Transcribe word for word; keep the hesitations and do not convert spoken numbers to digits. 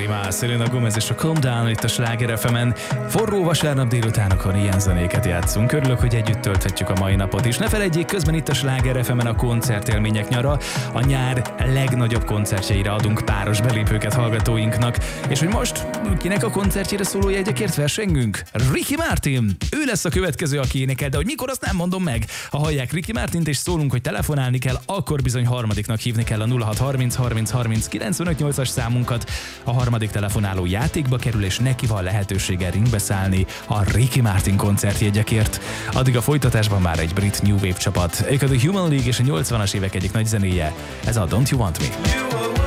Kalima, Selena Gomez és a Calm Down itt a Sláger ef emen. Forró vasárnap délutánokon ilyen zenéket játszunk. Örülök, hogy együtt tölthetjük a mai napot is. Ne felejtjék, közben itt a Sláger ef emen a koncertélmények nyara. A nyár legnagyobb koncertjeire adunk páros belépőket hallgatóinknak. És hogy most kinek a koncertjére szóló jegyekért versengünk? Ricky Martin! Ő lesz a következő, aki énekel, de hogy mikor, azt nem mondom meg. Ha hallják Ricky Martint és szólunk, hogy telefonálni kell, akkor bizony harmadiknak hívni kell a nulla hat harminc harminc harminc kilencvenöt nyolcas számunkat. A harmadik telefonáló játékba kerül, és neki van lehetősége ringbe szállni a Ricky Martin koncertjegyekért. Addig a folytatásban már egy brit New Wave csapat. Ők a The Human League és a nyolcvanas évek egyik nagy zenéje. Ez a Don't You Want Me.